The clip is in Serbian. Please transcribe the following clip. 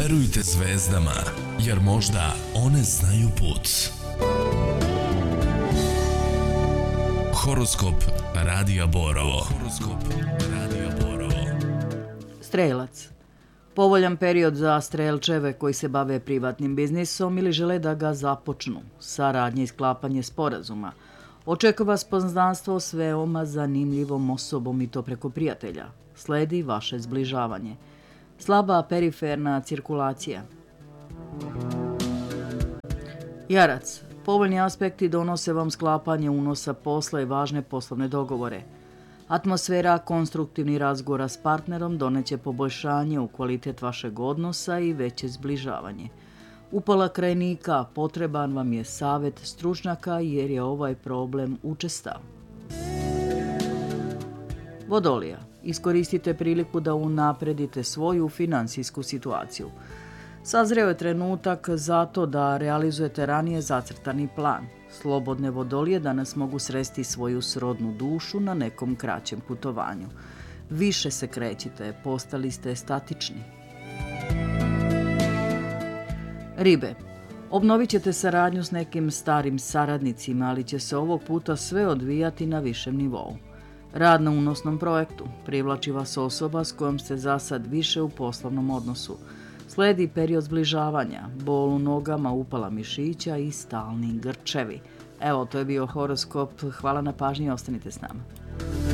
Verujte zvezdama, jer možda one znaju put. Horoskop Radija Borovo. Strelac. Povoljan period za strelčeve koji se bave privatnim biznisom ili žele da ga započnu. Saradnje i sklapanje sporazuma. Očekuje vas poznanstvo s veoma zanimljivom osobom i to preko prijatelja. Sledi vaše zbližavanje. Slaba periferna cirkulacija. Jarac. Povoljni aspekti donose vam sklapanje unosa posla i važne poslovne dogovore. Atmosfera konstruktivnih razgovora s partnerom doneće poboljšanje u kvalitet vašeg odnosa i veće zbližavanje. Upala krajnika, potreban vam je savjet stručnjaka jer je ovaj problem učestav. Vodolija. Iskoristite priliku da unapredite svoju finansijsku situaciju. Sazreo je trenutak za to da realizujete ranije zacrtani plan. Slobodne vodolije danas mogu sresti svoju srodnu dušu na nekom kraćem putovanju. Više se krećite, postali ste statični. Ribe. Obnovit ćete saradnju s nekim starim saradnicima, ali će se ovog puta sve odvijati na višem nivou. Rad na unosnom projektu. Privlači vas osoba s kojom ste za sad više u poslovnom odnosu. Sledi period zbližavanja, bol u nogama, upala mišića i stalni grčevi. Evo, to je bio horoskop. Hvala na pažnji i ostanite s nama.